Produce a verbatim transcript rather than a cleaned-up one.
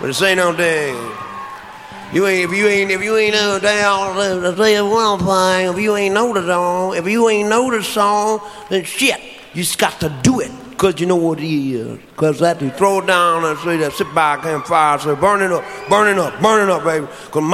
But this ain't no thing. You ain't if you ain't if you ain't no down to say one thing, if you ain't know the song, if you ain't know the song, then shit, you just got to do it. Cause you know what it is. Cause that you throw it down and say that sit by a campfire, say burn it up, burn it up, burn it up, baby. Cause